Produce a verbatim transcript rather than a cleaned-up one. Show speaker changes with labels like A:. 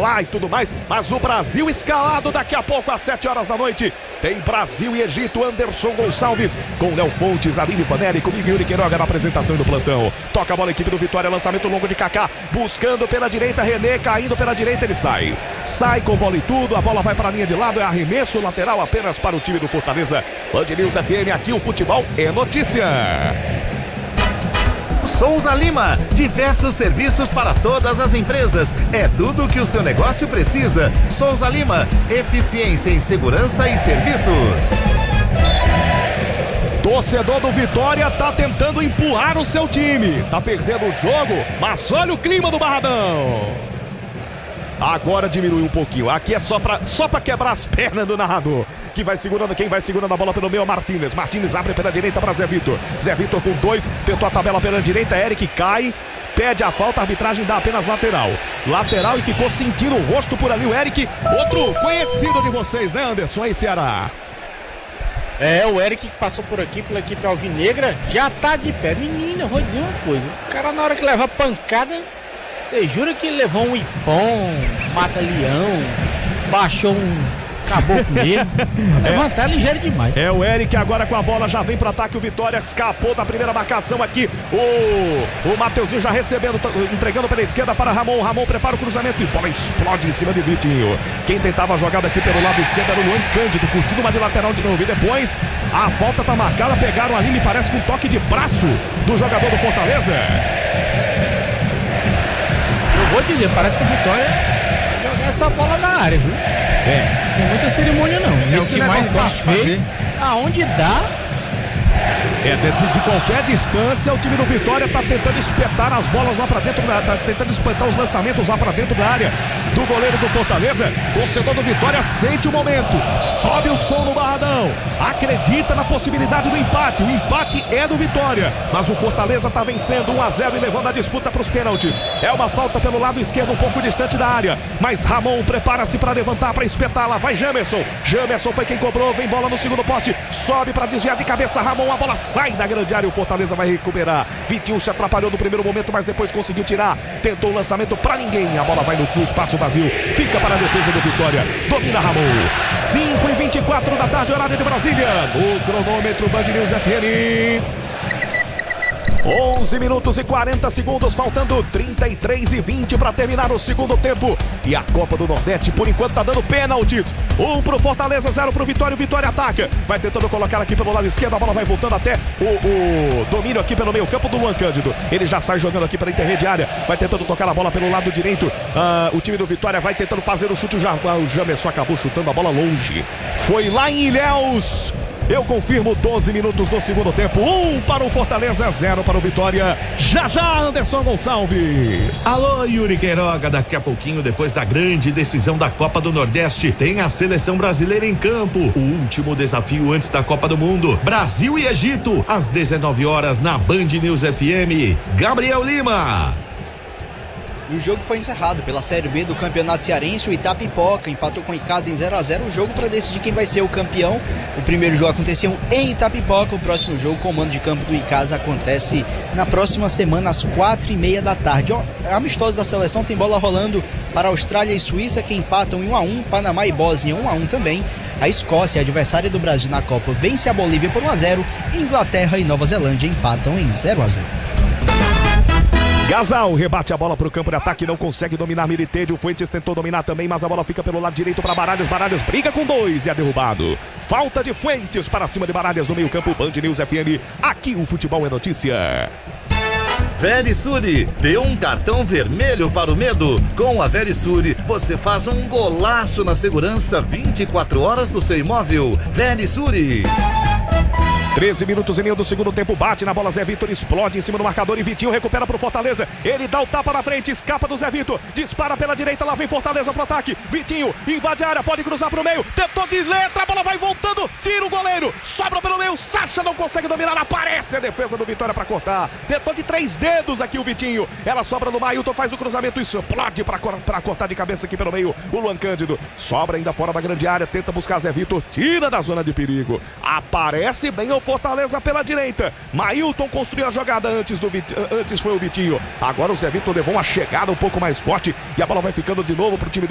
A: falar e tudo mais, mas o Brasil escalado daqui a pouco às sete horas da noite. Tem Brasil e Egito, Anderson Gonçalves, com Léo Fontes, Aline Fanelli, comigo Yuri Queiroga na apresentação do plantão. Toca a bola, equipe do Vitória, lançamento longo de Kaká, buscando pela direita, René, caindo pela direita, ele sai. Sai com bola e tudo, a bola vai para a linha de lado, é arremesso lateral apenas para o time do Fortaleza. Band News F M, aqui o futebol é notícia.
B: Souza Lima, diversos serviços para todas as empresas. É tudo o que o seu negócio precisa. Souza Lima, eficiência em segurança e serviços.
A: Torcedor do Vitória tá tentando empurrar o seu time. Tá perdendo o jogo, mas olha o clima do Barradão. Agora diminui um pouquinho. Aqui é só pra, só pra quebrar as pernas do narrador. Que vai segurando, quem vai segurando a bola pelo meio é o Martínez. Martínez abre pela direita para Zé Vitor. Zé Vitor com dois, tentou a tabela pela direita. Eric cai, pede a falta, a arbitragem dá apenas lateral. Lateral e ficou sentindo o rosto por ali o Eric. Outro conhecido de vocês, né, Anderson? Aí, Ceará.
C: É, o Eric que passou por aqui pela equipe alvinegra já tá de pé. Menina, eu vou dizer uma coisa. O cara, na hora que leva pancada, você jura que levou um ipom, mata-leão, baixou um caboclo nele? Levantar é ligeiro demais.
A: É o Eric agora com a bola, já vem pro ataque o Vitória, escapou da primeira marcação aqui. O, o Mateuzinho já recebendo, entregando pela esquerda para Ramon. Ramon prepara o cruzamento e bola explode em cima de Vitinho. Quem tentava a jogada aqui pelo lado esquerdo era o Luan Cândido, curtindo uma de lateral de novo. E depois a falta tá marcada, pegaram ali, me parece com um toque de braço do jogador do Fortaleza.
C: Vou dizer, parece que o Vitória vai jogar essa bola na área, viu?
A: É.
C: Não tem muita cerimônia não.
D: É o que mais gosta de fazer.
C: Aonde dá.
A: É, de, de qualquer distância, o time do Vitória tá tentando espetar as bolas lá pra dentro, da, tá tentando espetar os lançamentos lá pra dentro da área do goleiro do Fortaleza. O torcedor do Vitória sente o momento, sobe o som no Barradão, acredita na possibilidade do empate. O empate é do Vitória, mas o Fortaleza tá vencendo um a zero e levando a disputa pros pênaltis. É uma falta pelo lado esquerdo, um pouco distante da área, mas Ramon prepara-se pra levantar, pra espetar. Lá vai Jamerson, Jamerson foi quem cobrou, vem bola no segundo poste, sobe pra desviar de cabeça Ramon, a bola sai da grande área, o Fortaleza vai recuperar. Vitinho se atrapalhou no primeiro momento, mas depois conseguiu tirar, tentou o lançamento pra ninguém, a bola vai no, no espaço vazio, fica para a defesa do Vitória, domina Ramon. Cinco e vinte e quatro da tarde, horário de Brasília, no cronômetro Band News F M. onze minutos e quarenta segundos, faltando trinta e três e vinte para terminar o segundo tempo. E a Copa do Nordeste, por enquanto, tá dando pênaltis. Um pro Fortaleza, zero pro Vitória. O Vitória ataca. Vai tentando colocar aqui pelo lado esquerdo. A bola vai voltando até o, o domínio aqui pelo meio campo do Luan Cândido. Ele já sai jogando aqui pela intermediária. Vai tentando tocar a bola pelo lado direito. Ah, o time do Vitória vai tentando fazer o chute. Já, o Jamerson acabou chutando a bola longe. Foi lá em Ilhéus. Eu confirmo, doze minutos do segundo tempo. Um para o Fortaleza, zero para o Vitória. Já já, Anderson Gonçalves.
B: Alô, Yuri Queiroga. Daqui a pouquinho, depois da grande decisão da Copa do Nordeste, tem a seleção brasileira em campo. O último desafio antes da Copa do Mundo. Brasil e Egito, às dezenove horas na Band News F M. Gabriel Lima.
E: E o jogo foi encerrado pela Série B do Campeonato Cearense. O Itapipoca empatou com o Icasa em zero a zero. O jogo para decidir quem vai ser o campeão. O primeiro jogo aconteceu em Itapipoca. O próximo jogo, comando de campo do Icasa, acontece na próxima semana às quatro e meia da tarde. Ó, amistosos da seleção, tem bola rolando para Austrália e Suíça, que empatam em um a um. Panamá e Bósnia um a um também. A Escócia, adversária do Brasil na Copa, vence a Bolívia por um a zero. Inglaterra e Nova Zelândia empatam em zero a zero.
A: Gasal rebate a bola para o campo de ataque, não consegue dominar Militede. O Fuentes tentou dominar também, mas a bola fica pelo lado direito para Baralhas. Baralhas briga com dois e é derrubado. Falta de Fuentes para cima de Baralhas no meio campo. Band News F M, aqui o futebol é notícia.
B: Verisure, dê um cartão vermelho para o medo. Com a Verisure, você faz um golaço na segurança vinte e quatro horas do seu imóvel. Verisure.
A: treze minutos e meio do segundo tempo, bate na bola, Zé Vitor explode em cima do marcador e Vitinho recupera pro Fortaleza. Ele dá o tapa na frente, escapa do Zé Vitor, dispara pela direita, lá vem Fortaleza pro ataque. Vitinho invade a área, pode cruzar pro meio, tentou de letra, a bola vai voltando, tira o goleiro, sobra pelo meio, Sacha não consegue dominar, aparece a defesa do Vitória pra cortar. Tentou de três dedos aqui o Vitinho, ela sobra no Mailton, faz o cruzamento, explode pra, pra cortar de cabeça aqui pelo meio o Luan Cândido. Sobra ainda fora da grande área, tenta buscar Zé Vitor, tira da zona de perigo. Aparece bem o Fortaleza pela direita. Mailton construiu a jogada antes, do Vit... antes foi o Vitinho. Agora o Zé Vitor levou uma chegada um pouco mais forte e a bola vai ficando de novo pro time do